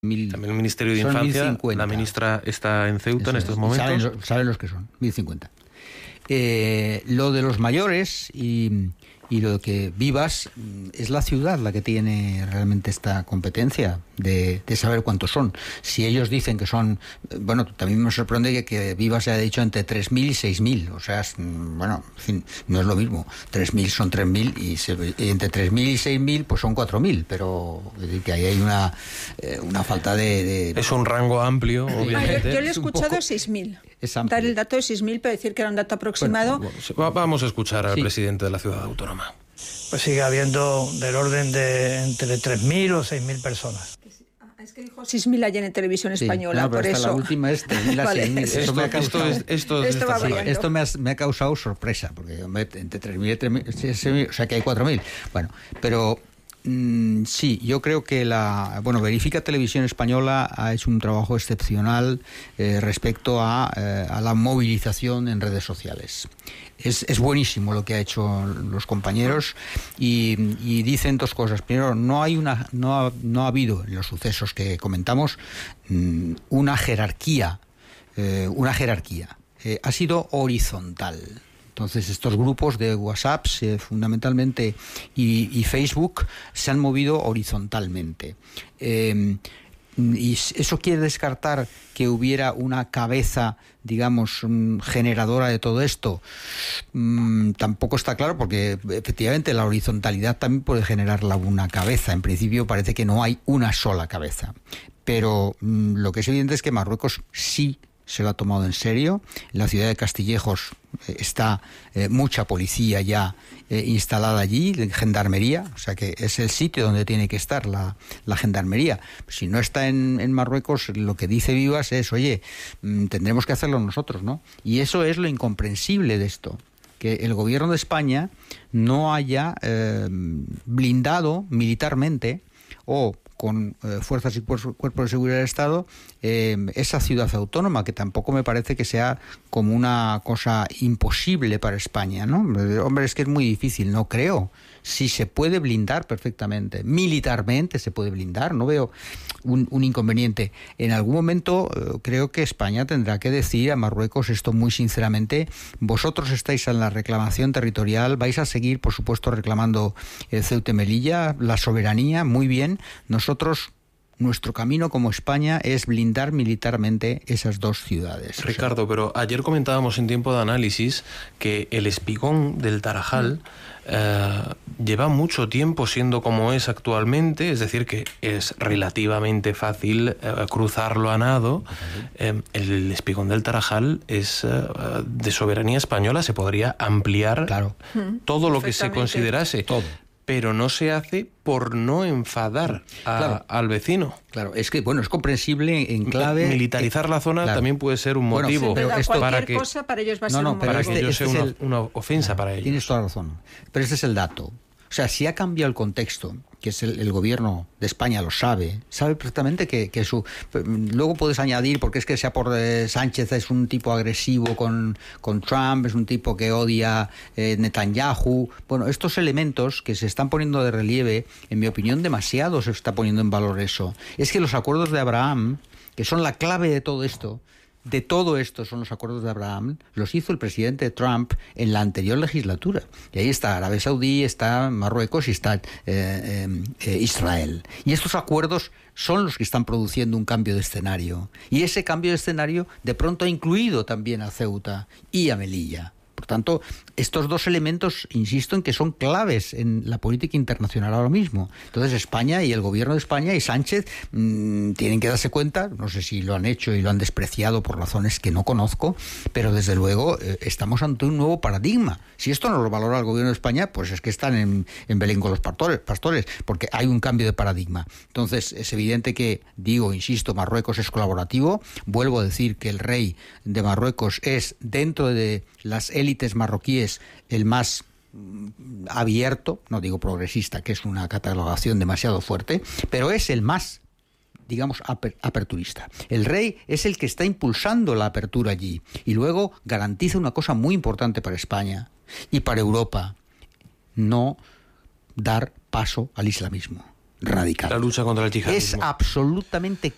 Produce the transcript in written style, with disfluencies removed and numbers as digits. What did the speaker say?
También el Ministerio de Infancia, 1050. la ministra está en Ceuta en estos momentos. Saben los que son, 1050. Lo de los mayores y lo que Vivas, es la ciudad la que tiene realmente esta competencia de saber cuántos son. Si ellos dicen que son, bueno, también me sorprende que Vivas haya dicho entre 3.000 y 6.000, o sea, bueno, en fin, no es lo mismo. 3.000 son 3.000 y entre 3.000 y 6.000 pues son 4.000, pero es decir, que ahí hay una falta de... Es un rango amplio, obviamente. Yo le he escuchado 6.000. Dar el dato de 6.000, pero decir que era un dato aproximado. Bueno, vamos a escuchar al presidente de la ciudad autónoma. Pues sigue habiendo del orden de entre 3.000 o 6.000 personas. Es que dijo 6.000 ayer en Televisión Española, no, por eso. La última es 3.000 a 6.000. Esto me ha causado sorpresa, porque entre 3.000 y 3.000, o sea que hay 4.000. Bueno, pero... sí, yo creo que Verifica Televisión Española ha hecho un trabajo excepcional respecto a la movilización en redes sociales. Es buenísimo lo que ha hecho los compañeros y dicen dos cosas. Primero, no ha habido en los sucesos que comentamos una jerarquía. Ha sido horizontal. Entonces, estos grupos de WhatsApp, fundamentalmente, y Facebook, se han movido horizontalmente. Y eso quiere descartar que hubiera una cabeza, digamos, generadora de todo esto. Tampoco está claro, porque efectivamente la horizontalidad también puede generarla una cabeza. En principio parece que no hay una sola cabeza. Pero lo que es evidente es que Marruecos sí se lo ha tomado en serio. En la ciudad de Castillejos está mucha policía ya instalada allí, gendarmería, o sea que es el sitio donde tiene que estar la gendarmería. Si no está en Marruecos, lo que dice Vivas es, oye, tendremos que hacerlo nosotros, ¿no? Y eso es lo incomprensible de esto, que el gobierno de España no haya blindado militarmente o con fuerzas y cuerpos de seguridad del Estado esa ciudad autónoma, que tampoco me parece que sea como una cosa imposible para España, ¿no? Hombre, es que es muy difícil, no creo. Si se puede blindar perfectamente, militarmente se puede blindar, no veo un inconveniente. En algún momento creo que España tendrá que decir a Marruecos esto muy sinceramente: vosotros estáis en la reclamación territorial, vais a seguir, por supuesto, reclamando Ceuta y Melilla, la soberanía, muy bien. Nosotros, nuestro camino como España es blindar militarmente esas dos ciudades. Ricardo, pero ayer comentábamos en Tiempo de Análisis que el espigón del Tarajal lleva mucho tiempo siendo como es actualmente, es decir, que es relativamente fácil cruzarlo a nado. El espigón del Tarajal es de soberanía española, se podría ampliar, claro, todo lo que se considerase. Todo. Pero no se hace por no enfadar al vecino. Claro, es que, bueno, es comprensible en clave... Militarizar la zona también puede ser un motivo. Pero cualquier cosa para ellos va a ser un motivo. Para que ello sea una ofensa para ellos. Tienes toda la razón. Pero este es el dato. O sea, si ha cambiado el contexto, que es el gobierno de España lo sabe perfectamente que su... Luego puedes añadir, porque es que sea por Sánchez es un tipo agresivo con Trump, es un tipo que odia Netanyahu. Bueno, estos elementos que se están poniendo de relieve, en mi opinión, demasiado se está poniendo en valor eso. Es que los acuerdos de Abraham, que son la clave de todo esto son los acuerdos de Abraham, los hizo el presidente Trump en la anterior legislatura. Y ahí está Arabia Saudí, está Marruecos y está Israel. Y estos acuerdos son los que están produciendo un cambio de escenario. Y ese cambio de escenario de pronto ha incluido también a Ceuta y a Melilla. Por tanto, estos dos elementos, insisto en que son claves en la política internacional ahora mismo. Entonces, España y el gobierno de España y Sánchez tienen que darse cuenta, no sé si lo han hecho y lo han despreciado por razones que no conozco, pero desde luego estamos ante un nuevo paradigma. Si esto no lo valora el gobierno de España, pues es que están en Belén con los pastores, porque hay un cambio de paradigma. Entonces, es evidente que, insisto, Marruecos es colaborativo. Vuelvo a decir que el rey de Marruecos es, dentro de las élites marroquíes, el más abierto, no digo progresista, que es una catalogación demasiado fuerte, pero es el más, digamos, aperturista. El rey es el que está impulsando la apertura allí y luego garantiza una cosa muy importante para España y para Europa: no dar paso al islamismo radical. La lucha contra el yihadismo. Es absolutamente